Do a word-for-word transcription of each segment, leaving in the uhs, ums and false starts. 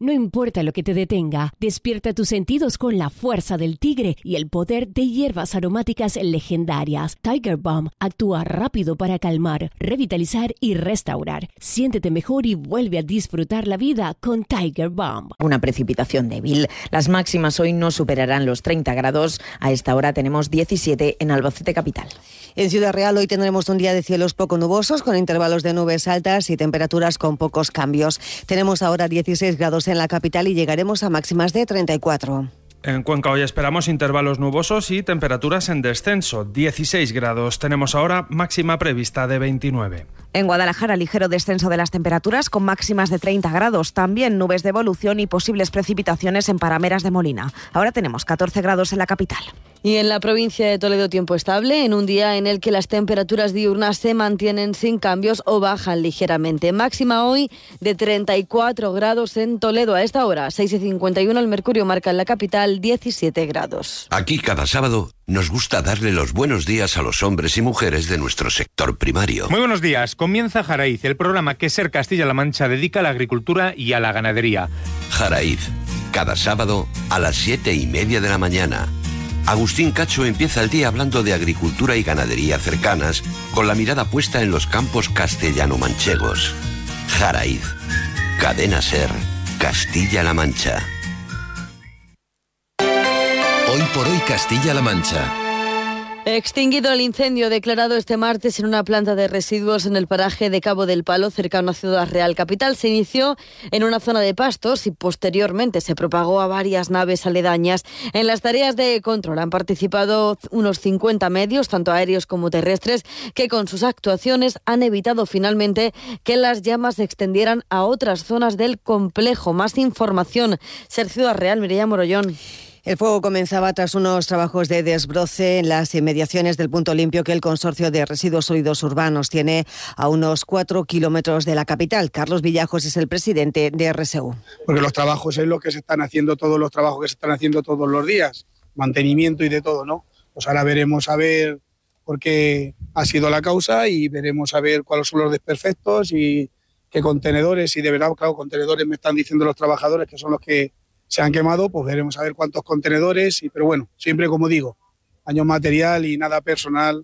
No importa lo que te detenga, despierta tus sentidos con la fuerza del tigre y el poder de hierbas aromáticas legendarias. Tiger Balm actúa rápido para calmar, revitalizar y restaurar. Siéntete mejor y vuelve a disfrutar la vida con Tiger Balm. Una precipitación débil. Las máximas hoy no superarán los treinta grados. A esta hora tenemos diecisiete en Albacete capital. En Ciudad Real hoy tendremos un día de cielos poco nubosos, con intervalos de nubes altas y temperaturas con pocos cambios. Tenemos ahora dieciséis grados en la capital y llegaremos a máximas de treinta y cuatro. En Cuenca hoy esperamos intervalos nubosos y temperaturas en descenso, dieciséis grados. Tenemos ahora máxima prevista de veintinueve. En Guadalajara, ligero descenso de las temperaturas con máximas de treinta grados. También nubes de evolución y posibles precipitaciones en Parameras de Molina. Ahora tenemos catorce grados en la capital. Y en la provincia de Toledo, tiempo estable, en un día en el que las temperaturas diurnas se mantienen sin cambios o bajan ligeramente. Máxima hoy de treinta y cuatro grados en Toledo. A esta hora, seis y cincuenta y uno, el mercurio marca en la capital diecisiete grados. Aquí cada sábado nos gusta darle los buenos días a los hombres y mujeres de nuestro sector primario. Muy buenos días. Comienza Jaraiz, el programa que SER Castilla-La Mancha dedica a la agricultura y a la ganadería. Jaraiz, cada sábado a las siete y media de la mañana. Agustín Cacho empieza el día hablando de agricultura y ganadería cercanas, con la mirada puesta en los campos castellano-manchegos. Jaraiz, Cadena SER, Castilla-La Mancha. Hoy por hoy Castilla-La Mancha. Extinguido el incendio declarado este martes en una planta de residuos en el paraje de Cabo del Palo, cercano a Ciudad Real Capital, se inició en una zona de pastos y posteriormente se propagó a varias naves aledañas. En las tareas de control han participado unos cincuenta medios, tanto aéreos como terrestres, que con sus actuaciones han evitado finalmente que las llamas se extendieran a otras zonas del complejo. Más información. Ser Ciudad Real, Mireia Morollón. El fuego comenzaba tras unos trabajos de desbroce en las inmediaciones del punto limpio que el Consorcio de Residuos Sólidos Urbanos tiene a unos cuatro kilómetros de la capital. Carlos Villajos es el presidente de R S U. Porque los trabajos es lo que se están haciendo, todos los trabajos que se están haciendo todos los días, mantenimiento y de todo, ¿no? Pues ahora veremos a ver por qué ha sido la causa y veremos a ver cuáles son los desperfectos y qué contenedores, y de verdad, claro, contenedores me están diciendo los trabajadores que son los que se han quemado, pues veremos a ver cuántos contenedores, y, pero bueno, siempre como digo, daño material y nada personal.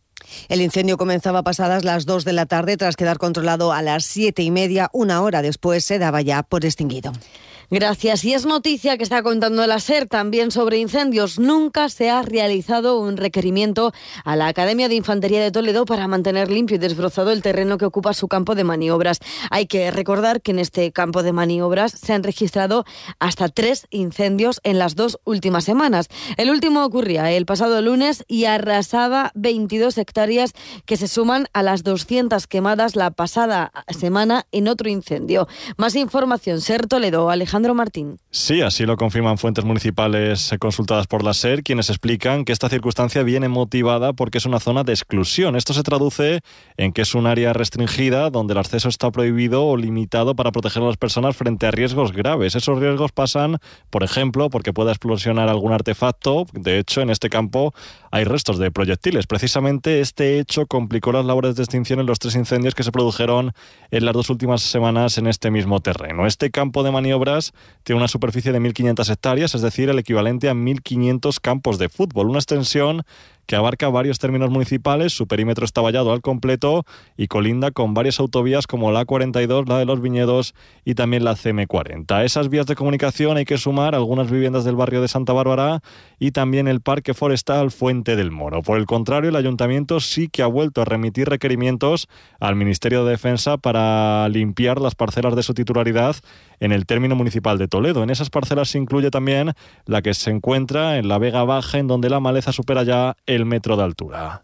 El incendio comenzaba pasadas las dos de la tarde tras quedar controlado a las siete y media. Una hora después se daba ya por extinguido. Gracias. Y es noticia que está contando la SER también sobre incendios. Nunca se ha realizado un requerimiento a la Academia de Infantería de Toledo para mantener limpio y desbrozado el terreno que ocupa su campo de maniobras. Hay que recordar que en este campo de maniobras se han registrado hasta tres incendios en las dos últimas semanas. El último ocurría el pasado lunes y arrasaba veintidós hectáreas que se suman a las doscientas quemadas la pasada semana en otro incendio. Más información, SER Toledo, Alejandro Martín. Sí, así lo confirman fuentes municipales consultadas por la SER, quienes explican que esta circunstancia viene motivada porque es una zona de exclusión. Esto se traduce en que es un área restringida donde el acceso está prohibido o limitado para proteger a las personas frente a riesgos graves. Esos riesgos pasan, por ejemplo, porque pueda explosionar algún artefacto. De hecho, en este campo hay restos de proyectiles. Precisamente este hecho complicó las labores de extinción en los tres incendios que se produjeron en las dos últimas semanas en este mismo terreno. Este campo de maniobras tiene una superficie de mil quinientas hectáreas, es decir, el equivalente a mil quinientos campos de fútbol, una extensión que abarca varios términos municipales. Su perímetro está vallado al completo y colinda con varias autovías como la A cuarenta y dos, la de los Viñedos y también la C M cuarenta. A esas vías de comunicación hay que sumar algunas viviendas del barrio de Santa Bárbara y también el Parque Forestal Fuente del Moro. Por el contrario, el Ayuntamiento sí que ha vuelto a remitir requerimientos al Ministerio de Defensa para limpiar las parcelas de su titularidad en el término municipal de Toledo. En esas parcelas se incluye también la que se encuentra en la Vega Baja, en donde la maleza supera ya el metro de altura.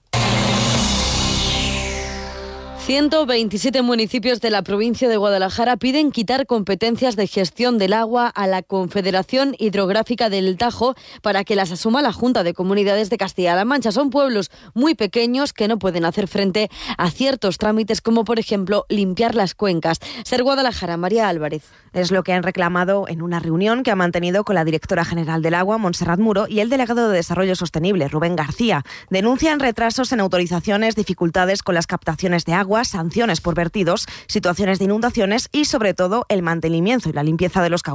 ciento veintisiete municipios de la provincia de Guadalajara piden quitar competencias de gestión del agua a la Confederación Hidrográfica del Tajo para que las asuma la Junta de Comunidades de Castilla-La Mancha. Son pueblos muy pequeños que no pueden hacer frente a ciertos trámites como, por ejemplo, limpiar las cuencas. Ser Guadalajara, María Álvarez. Es lo que han reclamado en una reunión que ha mantenido con la directora general del Agua, Montserrat Muro, y el delegado de Desarrollo Sostenible, Rubén García. Denuncian retrasos en autorizaciones, dificultades con las captaciones de agua, sanciones por vertidos, situaciones de inundaciones y, sobre todo, el mantenimiento y la limpieza de los cauces.